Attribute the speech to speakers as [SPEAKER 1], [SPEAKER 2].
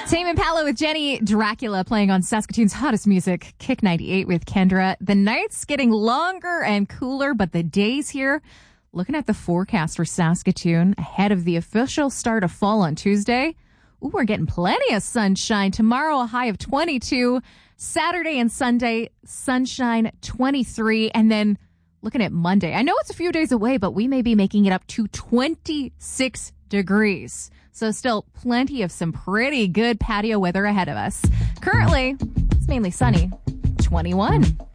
[SPEAKER 1] Tame Impala with Jenny Dracula playing on Saskatoon's hottest music, Kick 98 with Kendra. The night's getting longer and cooler, but the days here, looking at the forecast for Saskatoon ahead of the official start of fall on Tuesday. Ooh, we're getting plenty of sunshine. Tomorrow, a high of 22. Saturday and Sunday, sunshine 23. And then looking at Monday, I know it's a few days away, but we may be making it up to 26 degrees. So still plenty of some pretty good patio weather ahead of us. Currently, it's mainly sunny, 21.